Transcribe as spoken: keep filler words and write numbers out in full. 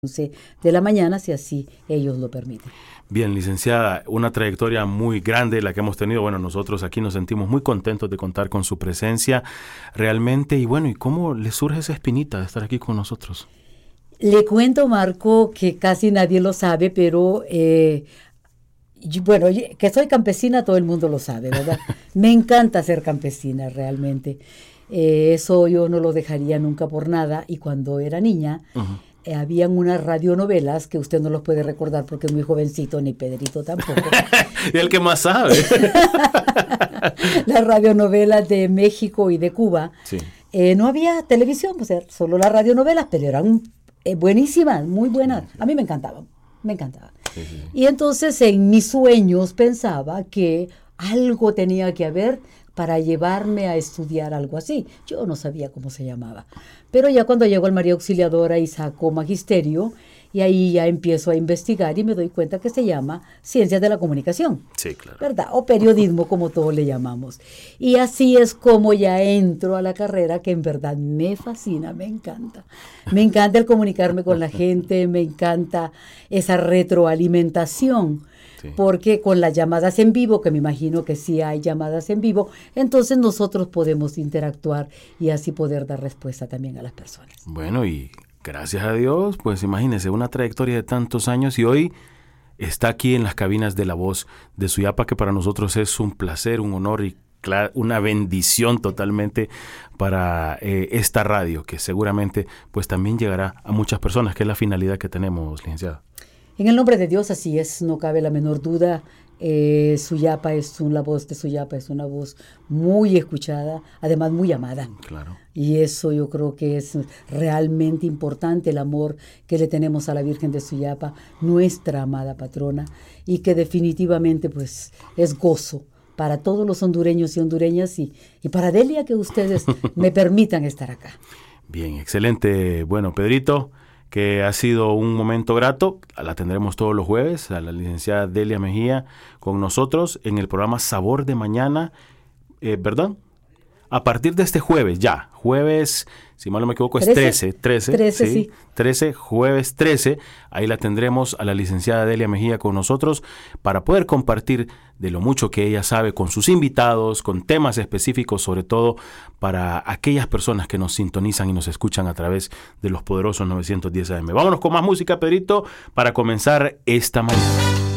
once de la mañana, si así ellos lo permiten. Bien, licenciada, una trayectoria muy grande la que hemos tenido. Bueno, nosotros aquí nos sentimos muy contentos de contar con su presencia realmente. Y bueno, ¿y cómo le surge esa espinita de estar aquí con nosotros? Le cuento, Marco, que casi nadie lo sabe, pero eh, yo, bueno, que soy campesina todo el mundo lo sabe, ¿verdad? Me encanta ser campesina realmente. Eh, eso yo no lo dejaría nunca por nada. Y cuando era niña, uh-huh. Eh, habían unas radionovelas que usted no los puede recordar porque es muy jovencito, ni Pedrito tampoco. Y el que más sabe. Las radionovelas de México y de Cuba. Sí. Eh, no había televisión, o sea, solo las radionovelas, pero eran eh, buenísimas, muy buenas. A mí me encantaban, me encantaban. Sí, sí. Y entonces en mis sueños pensaba que algo tenía que haber para llevarme a estudiar algo así. Yo no sabía cómo se llamaba. Pero ya cuando llego al María Auxiliadora y saco magisterio, y ahí ya empiezo a investigar y me doy cuenta que se llama Ciencias de la Comunicación. Sí, claro. ¿Verdad? O periodismo, como todos le llamamos. Y así es como ya entro a la carrera que en verdad me fascina, me encanta. Me encanta el comunicarme con la gente, me encanta esa retroalimentación. Sí. Porque con las llamadas en vivo, que me imagino que sí hay llamadas en vivo, entonces nosotros podemos interactuar y así poder dar respuesta también a las personas. Bueno, y gracias a Dios, pues imagínese, una trayectoria de tantos años y hoy está aquí en las cabinas de La Voz de Suyapa, que para nosotros es un placer, un honor y una bendición totalmente para eh, esta radio, que seguramente pues también llegará a muchas personas, que es la finalidad que tenemos, licenciada. En el nombre de Dios, así es, no cabe la menor duda. Eh, Suyapa es un, la voz de Suyapa es una voz muy escuchada, además muy amada. Claro. Y eso yo creo que es realmente importante, el amor que le tenemos a la Virgen de Suyapa, nuestra amada patrona, y que definitivamente pues es gozo para todos los hondureños y hondureñas y, y para Delia, que ustedes me permitan estar acá. Bien, excelente. Bueno, Pedrito, que ha sido un momento grato. La tendremos todos los jueves, a la licenciada Delia Mejía con nosotros en el programa Sabor de Mañana, eh, ¿verdad? A partir de este jueves, ya, jueves, si mal no me equivoco, es trece, trece, trece, sí, sí. trece, jueves trece, ahí la tendremos a la licenciada Delia Mejía con nosotros para poder compartir de lo mucho que ella sabe con sus invitados, con temas específicos, sobre todo para aquellas personas que nos sintonizan y nos escuchan a través de los poderosos novecientos diez A M. Vámonos con más música, Pedrito, para comenzar esta mañana.